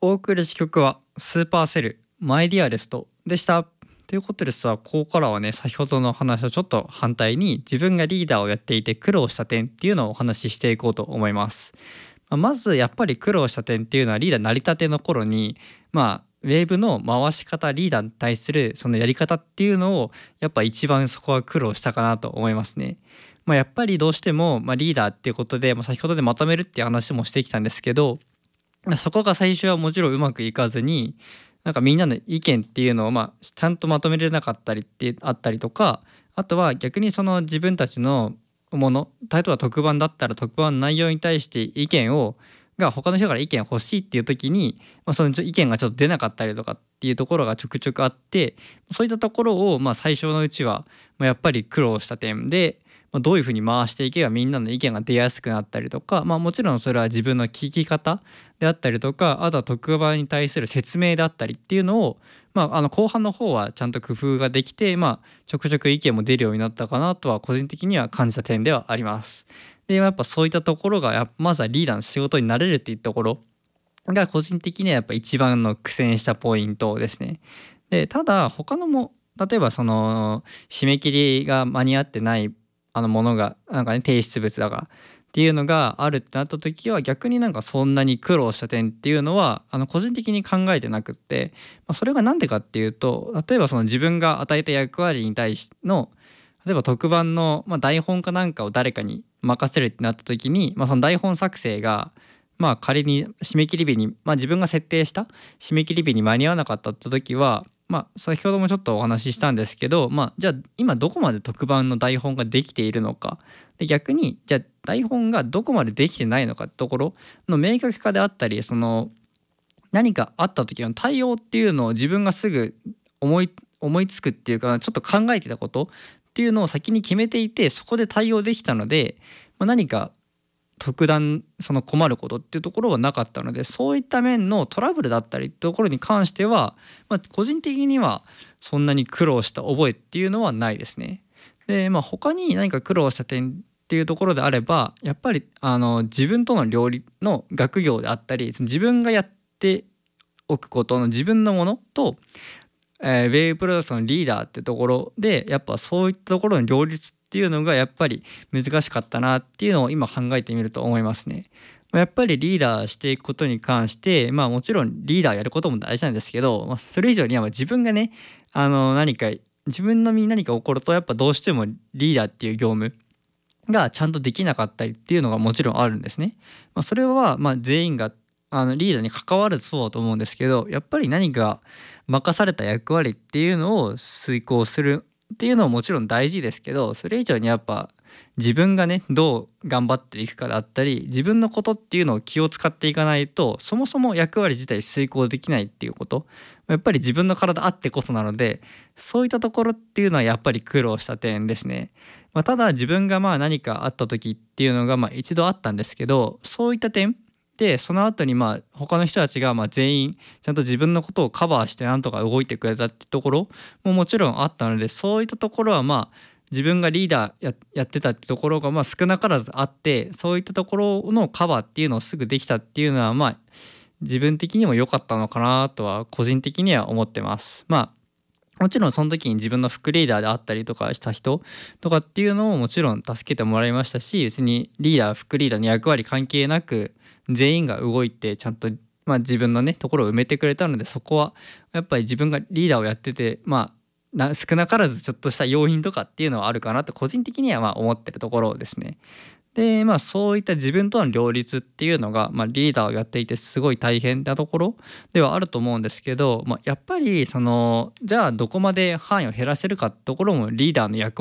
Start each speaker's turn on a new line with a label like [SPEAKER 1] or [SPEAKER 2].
[SPEAKER 1] お送りした曲はスーパーセルマイディアレストでした。ということでさ、ここからはね、先ほどの話とちょっと反対に自分がリーダーをやっていて苦労した点っていうのをお話ししていこうと思います。まずやっぱり苦労した点っていうのはリーダー成り立ての頃に、ウェーブの回し方、リーダーに対するそのやり方っていうのをやっぱ一番そこは苦労したかなと思いますね。やっぱりどうしても、リーダーっていうことで、先ほどでまとめるっていう話もしてきたんですけど、そこが最初はもちろんうまくいかずに、なんかみんなの意見っていうのをちゃんとまとめれなかったりってあったりとか、あとは逆にその自分たちのもの、例えば特番だったら特番の内容に対して意見をが他の人から意見欲しいっていう時に、その意見がちょっと出なかったりとかっていうところがちょくちょくあって、そういったところを最初のうちはやっぱり苦労した点で、どういうふうに回していけばみんなの意見が出やすくなったりとか、もちろんそれは自分の聞き方であったりとか、あとは特番に対する説明であったりっていうのを、後半の方はちゃんと工夫ができて、ちょくちょく意見も出るようになったかなとは個人的には感じた点ではあります。でやっぱそういったところがまずはリーダーの仕事になれるっていうところが個人的にはやっぱ一番の苦戦したポイントですね。でただ他のも、例えばその締め切りが間に合ってないものがなんかね、提出物だがっていうのがあるってなった時は、逆になんかそんなに苦労した点っていうのは個人的に考えてなくって、それが何でかっていうと、例えばその自分が与えた役割に対しての、例えば特番の台本かなんかを誰かに任せるってなった時に、その台本作成が仮に締め切り日に、自分が設定した締め切り日に間に合わなかったって時は、先ほどもちょっとお話ししたんですけど、じゃあ今どこまで特番の台本ができているのか、で逆にじゃあ台本がどこまでできてないのかってところの明確化であったり、その何かあった時の対応っていうのを自分がすぐ思いつくっていうか、ちょっと考えてたことっていうのを先に決めていて、そこで対応できたので、何か特段その困ることっていうところはなかったので、そういった面のトラブルだったりってところに関しては、個人的にはそんなに苦労した覚えっていうのはないですね。で他に何か苦労した点っていうところであれば、やっぱり自分との両立の学業であったり、その自分がやっておくことの自分のものと、ウェイブプロダクトのリーダーってところで、やっぱそういったところの両立っていうのがやっぱり難しかったなっていうのを今考えてみると思いますね。やっぱりリーダーしていくことに関して、もちろんリーダーやることも大事なんですけど、それ以上には自分がね、何か自分の身に何か起こると、やっぱどうしてもリーダーっていう業務がちゃんとできなかったりっていうのがもちろんあるんですね。それは全員がリーダーに関わるそうだと思うんですけど、やっぱり何か任された役割っていうのを遂行するっていうのはもちろん大事ですけど、それ以上にやっぱ自分がねどう頑張っていくかだったり、自分のことっていうのを気を使っていかないと、そもそも役割自体遂行できないっていうこと、やっぱり自分の体あってこそなので、そういったところっていうのはやっぱり苦労した点ですね。ただ自分が何かあった時っていうのが一度あったんですけど、そういった点でその後に他の人たちが全員ちゃんと自分のことをカバーしてなんとか動いてくれたってところももちろんあったので、そういったところは自分がリーダーやってたってところが少なからずあって、そういったところのカバーっていうのをすぐできたっていうのは自分的にも良かったのかなとは個人的には思ってます。もちろんその時に自分の副リーダーであったりとかした人とかっていうのをもちろん助けてもらいましたし、別にリーダー副リーダーの役割関係なく全員が動いてちゃんと自分のねところを埋めてくれたので、そこはやっぱり自分がリーダーをやってて少なからずちょっとした要因とかっていうのはあるかなと個人的には思ってるところですね。でそういった自分との両立っていうのが、リーダーをやっていてすごい大変なところではあると思うんですけど、やっぱりじゃあどこまで範囲を減らせるかってところもリーダーの役割